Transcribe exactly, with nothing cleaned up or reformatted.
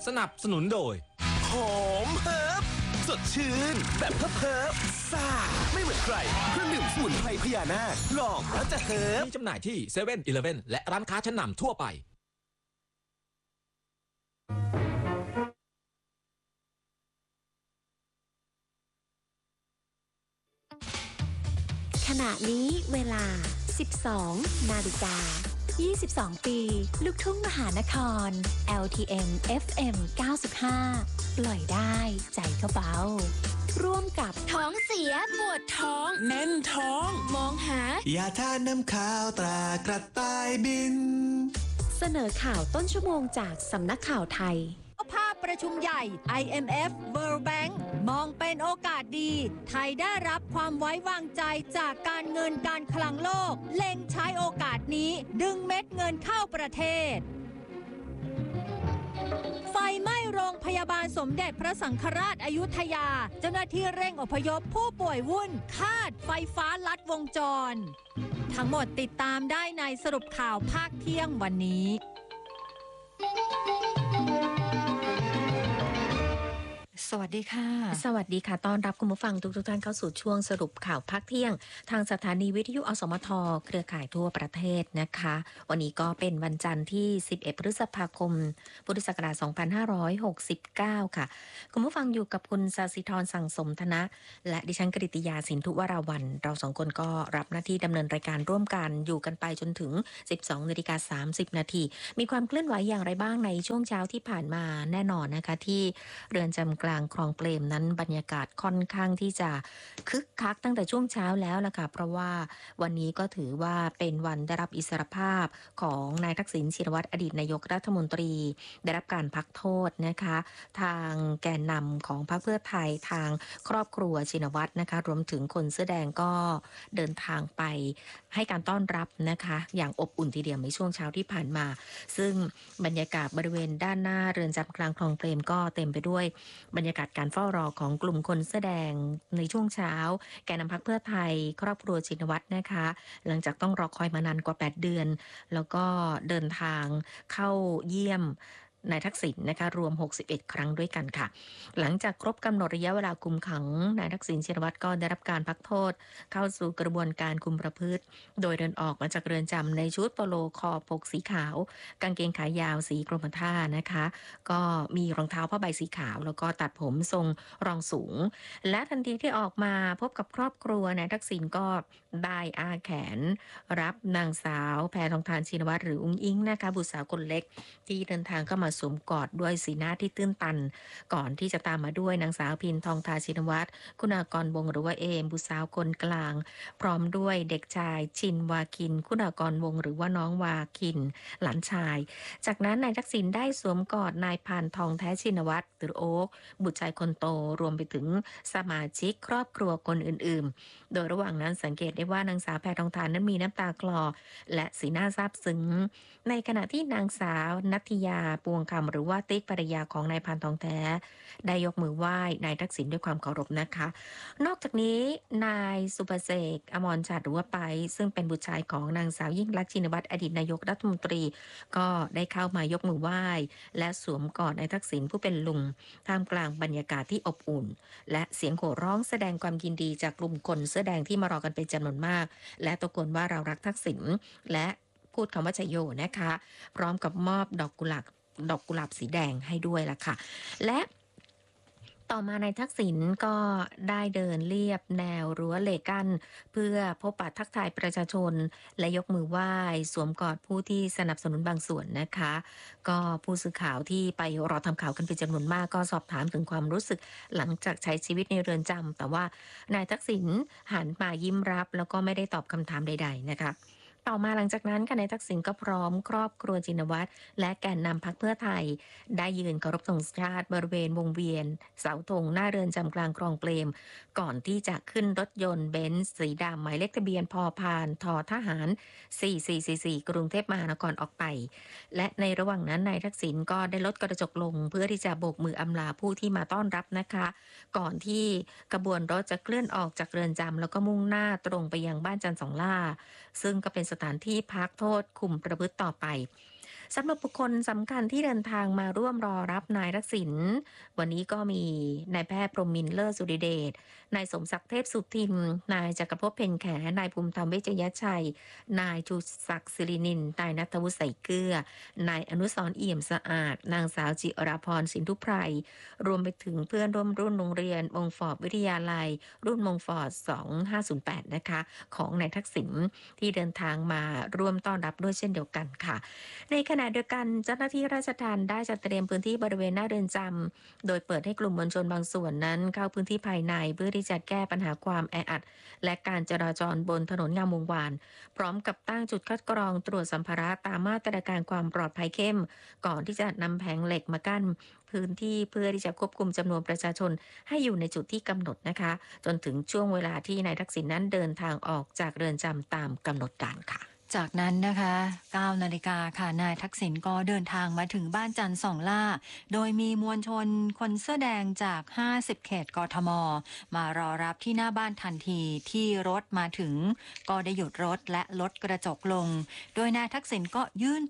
สนับสนุนโดยหอมเฮิร์บสดชื่นแบบเฮิร์บเฮิร์บซ่าไม่เหมือนใครเครื่องดื่มสมุนไพรพญานาคลองแล้วจะเฮิร์บมีจำหน่ายที่เซเว่นอีเลฟเว่นและร้านค้าชั้นนำทั่วไปขณะนี้เวลา สิบสอง นาฬิกา ยี่สิบสอง ปี ลูกทุ่งมหานคร แอล ที เอ็ม เอฟ เอ็ม เก้าสิบห้า ปล่อยได้ใจก็เบาร่วมกับท้องเสียปวดท้องแน่นท้องมองหายาทาน้ำขาวตรากระต่ายบินเสนอข่าวต้นชั่วโมงจากสำนักข่าวไทยภาพประชุมใหญ่ ไอ เอ็ม เอฟ World Bank มองเป็นโอกาสดีไทยได้รับความไว้วางใจจากการเงินการคลังโลกเล็งใช้โอกาสนี้ดึงเม็ดเงินเข้าประเทศไฟไหม้โรงพยาบาลสมเด็จพระสังฆราชอยุธยาเจ้าหน้าที่เร่งอพยพผู้ป่วยวุ่นคาดไฟฟ้าลัดวงจรทั้งหมดติดตามได้ในสรุปข่าวภาคเที่ยงวันนี้สวัสดีค่ะสวัสดีค่ะต้อนรับคุณผู้ฟังทุกๆท่านเข้าสู่ช่วงสรุปข่าวภาคเที่ยงทางสถานีวิทยุอสมทเครือข่ายทั่วประเทศนะคะวันนี้ก็เป็นวันจันทร์ที่สิบเอ็ดพฤษภาคมพุทธศักราชสองพันห้าร้อยหกสิบเก้าค่ะคุณผู้ฟังอยู่กับคุณศศิธรสั่งสมธนะและดิฉันกฤติยาสินธุวราวัลย์เราสองคนก็รับหน้าที่ดำเนินรายการร่วมกันอยู่กันไปจนถึง สิบสองนาฬิกาสามสิบนาทีมีความเคลื่อนไหวอย่างไรบ้างในช่วงเช้าที่ผ่านมาแน่นอนนะคะที่เรือนจำกลางคลองเปรมนั้นบรรยากาศค่อนข้างที่จะคึกคักตั้งแต่ช่วงเช้าแล้วล่ะค่ะเพราะว่าวันนี้ก็ถือว่าเป็นวันได้รับอิสรภาพของนายทักษิณชินวัตรอดีตนายกรัฐมนตรีได้รับการพักโทษนะคะทางแกนนำของพรรคเพื่อไทยทางครอบครัวชินวัตรนะคะรวมถึงคนเสื้อแดงก็เดินทางไปให้การต้อนรับนะคะอย่างอบอุ่นทีเดียวในช่วงเช้าที่ผ่านมาซึ่งบรรยากาศบริเวณด้านหน้าเรือนจำกลางคลองเปรมก็เต็มไปด้วยบรรยากาศการเฝ้ารอของกลุ่มคนแสดงในช่วงเช้าแกนนำพรรคเพื่อไทยครอบครัวชินวัตรนะคะหลังจากต้องรอคอยมานานกว่าแปดเดือนแล้วก็เดินทางเข้าเยี่ยมนายทักษิณนะคะรวมหกสิบเอ็ดครั้งด้วยกันค่ะหลังจากครบกำหนดระยะเวลาคุมขังนายทักษิณชินวัตรก็ได้รับการพักโทษเข้าสู่กระบวนการคุมประพฤติโดยเดินออกมาจากเรือนจำในชุดโปโลคอปกสีขาวกางเกงขายาวสีกรมท่านะคะก็มีรองเท้าผ้าใบสีขาวแล้วก็ตัดผมทรงรองสูงและทันทีที่ออกมาพบกับครอบครัวนายทักษิณก็ได้อาแขนรับนางสาวแพทองธารชินวัตรหรืออุ้งอิงนะคะบุตรสาวคนเล็กที่เดินทางเข้ามาสวมกอดด้วยสีหน้าที่ตื้นตันก่อนที่จะตามมาด้วยนางสาวพินทองธารชินวัตรคุณากรวงศ์หรือว่าเอมบุตรสาวคนกลางพร้อมด้วยเด็กชายชินวาคินคุณากรวงศ์หรือว่าน้องวาคินหลานชายจากนั้นนายทักษิณได้สวมกอดนายพานทองแท้ชินวัตรหรือโอ๊คบุตรชายคนโตรวมไปถึงสมาชิกครอบครัวคนอื่นๆโดยระหว่างนั้นสังเกตได้ว่านางสาวแพทองธารนั้นมีน้ำตาคลอและสีหน้าซาบซึ้งในขณะที่นางสาวนัทยาปวงคำหรือว่าติ๊กภรรยาของนายพานทองแท้ได้ยกมือไหว้นายทักษิณด้วยความเคารพนะคะนอกจากนี้นายสุภเสกอมรฉัตรหรือว่าไปซึ่งเป็นบุตรชายของนางสาวยิ่งลักษณ์ชินวัตรอดีตนายกรัฐมนตรีก็ได้เข้ามายกมือไหว้และสวมกอดนายทักษิณผู้เป็นลุงท่ามกลางบรรยากาศที่อบอุ่นและเสียงโห่ร้องแสดงความยินดีจากกลุ่มคนเสื้อแดงที่มารอกันเป็นจำนวนมากและตะโกนว่าเรารักทักษิณและพูดคำว่าชัยโยนะคะพร้อมกับมอบดอกกุหลาบดอกกุหลาบสีแดงให้ด้วยล่ะค่ะและต่อมานายทักษิณก็ได้เดินเลียบแนวรั้วเหล็กกั้นเพื่อพบปะทักทายประชาชนและยกมือไหว้สวมกอดผู้ที่สนับสนุนบางส่วนนะคะก็ผู้สื่อข่าวที่ไปรอทำข่าวกันเป็นจำนวนมากก็สอบถามถึงความรู้สึกหลังจากใช้ชีวิตในเรือนจำแต่ว่านายทักษิณหันมายิ้มรับแล้วก็ไม่ได้ตอบคำถามใดๆนะคะต่อมาหลังจากนั้นค่ะนายทักษิณก็พร้อมครอบครัวชินวัตรและแกนนำพรรคเพื่อไทยได้ยืนเคารพธงชาติบริเวณวงเวียนเสาธงหน้าเรือนจำกลางคลองเปรมก่อนที่จะขึ้นรถยนต์เบนซ์สีดำหมายเลขทะเบียนพพานททหารสี่สี่สี่สี่กรุงเทพมหานครออกไปและในระหว่างนั้นนายทักษิณก็ได้ลดกระจกลงเพื่อที่จะโบกมืออำลาผู้ที่มาต้อนรับนะคะก่อนที่ขบวนรถจะเคลื่อนออกจากเรือนจำแล้วก็มุ่งหน้าตรงไปยังบ้านจันทร์สองล่าซึ่งก็เป็นสถานที่พักโทษคุมประพฤติต่อไปสำหรับบุคคลสำคัญที่เดินทางมาร่วมรอรับนายทักษิณวันนี้ก็มีนายแพทย์พรหมินทร์เลิศสุริเดชนายสมศักดิ์เทพสุทินนายจักรภพเพ็ญแขนายภูมิธรรมเวชยชัยนายชูศักดิ์ศิรินินนายณัฐวุฒิใส่เกลือนายอนุสรณ์เอี่ยมสะอาดนางสาวจิราพรสินทุไพรรวมไปถึงเพื่อนร่วมรุ่นโรงเรียนมงฟอร์ดวิทยาลัยรุ่นมงฟอร์ดสองห้าศูนย์แปดนะคะของนายทักษิณที่เดินทางมาร่วมต้อนรับด้วยเช่นเดียวกันค่ะในขณะเดียวกันเจ้าหน้าที่ราชทัณฑ์ได้จัดเตรียมพื้นที่บริเวณหน้าเรือนจำโดยเปิดให้กลุ่มมวลชนบางส่วนนั้นเข้าพื้นที่ภายในเพื่อที่จะแก้ปัญหาความแออัดและการจราจรบนถนนงามวงวานพร้อมกับตั้งจุดคัดกรองตรวจสัมภาระตามมาตรการความปลอดภัยเข้มก่อนที่จะนำแผงเหล็กมากั้นพื้นที่เพื่อที่จะควบคุมจำนวนประชาชนให้อยู่ในจุดที่กำหนดนะคะจนถึงช่วงเวลาที่นายทักษิณนั้นเดินทางออกจากเรือนจำตามกำหนดการค่ะจากนั้นนะคะเก้านาฬิกาค่ะนายทักษิณก็เดินทางมาถึงบ้านจันทร์สองล่าโดยมีมวลชนคนเสื้อแดงจากห้าสิบเขตกทมมารอรับที่หน้าบ้านทันทีที่รถมาถึงก็ได้หยุดรถและลดกระจกลงโดยนายทักษิณก็ยื่น